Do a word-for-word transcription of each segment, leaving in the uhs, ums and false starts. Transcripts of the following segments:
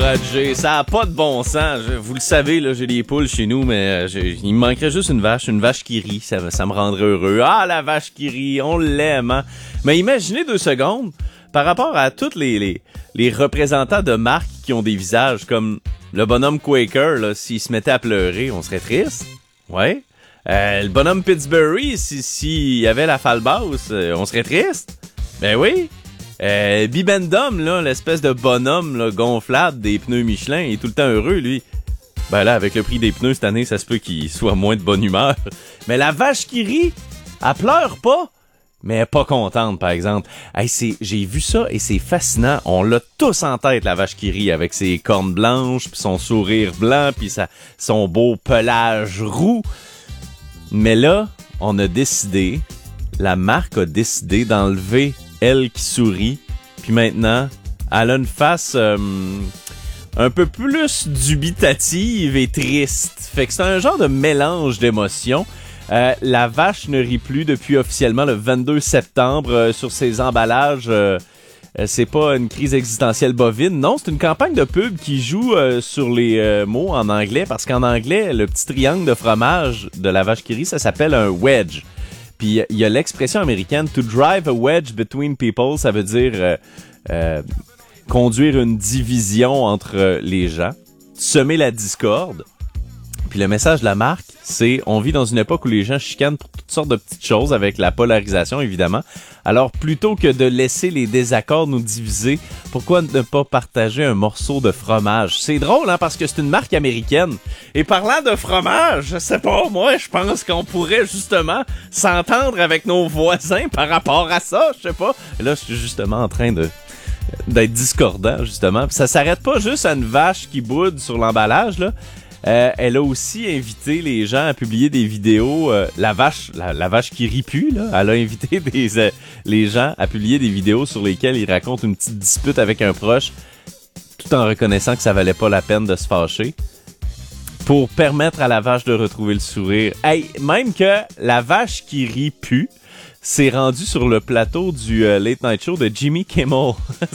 encouragé. Ça a pas de bon sens. Je, vous le savez, là, j'ai des poules chez nous, mais je, il me manquerait juste une vache, une vache qui rit. Ça, ça me rendrait heureux. Ah, la vache qui rit, on l'aime, hein? Mais imaginez deux secondes, par rapport à tous les, les, les représentants de marques qui ont des visages comme le bonhomme Quaker, là, s'il se mettait à pleurer, on serait triste. Ouais. Euh, le bonhomme Pittsburgh, si, s'il y avait la falle basse, on serait triste. Ben oui. Euh, Bibendum, là, l'espèce de bonhomme là, gonflable des pneus Michelin, il est tout le temps heureux, lui. Ben là, avec le prix des pneus cette année, ça se peut qu'il soit moins de bonne humeur. Mais la vache qui rit, elle pleure pas, mais elle est pas contente, par exemple. Hey, c'est, j'ai vu ça et c'est fascinant. On l'a tous en tête, la vache qui rit, avec ses cornes blanches, puis son sourire blanc, puis sa, son beau pelage roux. Mais là, on a décidé, la marque a décidé d'enlever elle qui sourit, puis maintenant, elle a une face euh, un peu plus dubitative et triste. Fait que c'est un genre de mélange d'émotions. Euh, la vache ne rit plus depuis officiellement le vingt-deux septembre euh, sur ses emballages. Euh, euh, c'est pas une crise existentielle bovine, non, c'est une campagne de pub qui joue euh, sur les euh, mots en anglais, parce qu'en anglais, le petit triangle de fromage de la vache qui rit, ça s'appelle un wedge. Puis il y a l'expression américaine « to drive a wedge between people », ça veut dire euh, euh, conduire une division entre euh, les gens, semer la discorde. Puis le message de la marque, c'est « on vit dans une époque où les gens chicanent pour toutes sortes de petites choses, avec la polarisation évidemment. Alors plutôt que de laisser les désaccords nous diviser, pourquoi ne pas partager un morceau de fromage? » C'est drôle, hein, parce que c'est une marque américaine. Et parlant de fromage, je sais pas, moi, je pense qu'on pourrait justement s'entendre avec nos voisins par rapport à ça, je sais pas. Et là, je suis justement en train de d'être discordant, justement. Puis ça s'arrête pas juste à une vache qui boude sur l'emballage, là. Euh, elle a aussi invité les gens à publier des vidéos. Euh, la vache, la, la vache qui rit plus, là. Elle a invité des, euh, les gens à publier des vidéos sur lesquelles ils racontent une petite dispute avec un proche, tout en reconnaissant que ça valait pas la peine de se fâcher, pour permettre à la vache de retrouver le sourire. Hey, même que la vache qui rit plus s'est rendue sur le plateau du euh, Late Night Show de Jimmy Kimmel.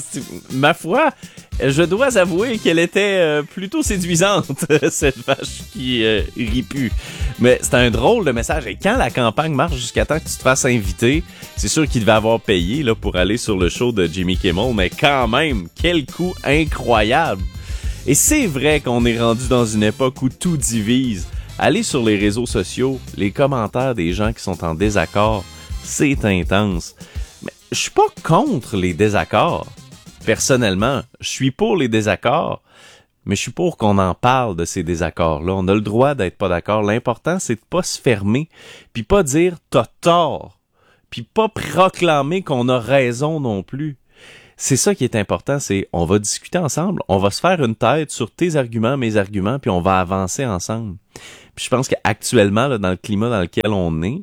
Ma foi, je dois avouer qu'elle était euh, plutôt séduisante, cette vache qui euh, rit plus. Mais c'est un drôle de message. Et quand la campagne marche jusqu'à temps que tu te fasses inviter, c'est sûr qu'il devait avoir payé là, pour aller sur le show de Jimmy Kimmel, mais quand même, quel coup incroyable! Et c'est vrai qu'on est rendu dans une époque où tout divise. Allez sur les réseaux sociaux, les commentaires des gens qui sont en désaccord, c'est intense. Mais je suis pas contre les désaccords. Personnellement, je suis pour les désaccords, mais je suis pour qu'on en parle de ces désaccords-là. On a le droit d'être pas d'accord. L'important, c'est de pas se fermer, puis pas dire « t'as tort », puis pas proclamer qu'on a raison non plus. C'est ça qui est important, c'est on va discuter ensemble, on va se faire une tête sur tes arguments, mes arguments, puis on va avancer ensemble. Puis je pense qu'actuellement, là, dans le climat dans lequel on est,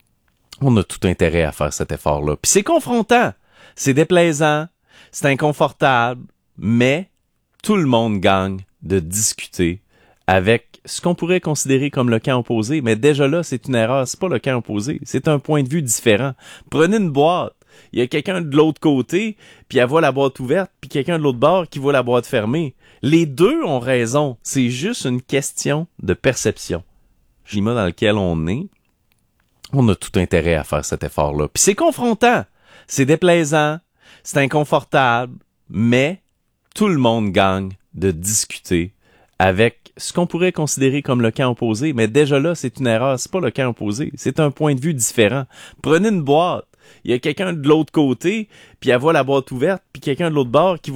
on a tout intérêt à faire cet effort-là. Puis c'est confrontant, c'est déplaisant, c'est inconfortable, mais tout le monde gagne de discuter avec ce qu'on pourrait considérer comme le camp opposé. Mais déjà là, c'est une erreur, c'est pas le camp opposé, c'est un point de vue différent. Prenez une boîte, il y a quelqu'un de l'autre côté, puis elle voit la boîte ouverte, puis quelqu'un de l'autre bord qui voit la boîte fermée. Les deux ont raison, c'est juste une question de perception. Le climat dans lequel on est, on a tout intérêt à faire cet effort-là. Puis c'est confrontant, c'est déplaisant, c'est inconfortable, mais tout le monde gagne de discuter avec ce qu'on pourrait considérer comme le camp opposé. Mais déjà là, c'est une erreur, c'est pas le camp opposé, c'est un point de vue différent. Prenez une boîte, il y a quelqu'un de l'autre côté, puis elle voit la boîte ouverte, puis quelqu'un de l'autre bord qui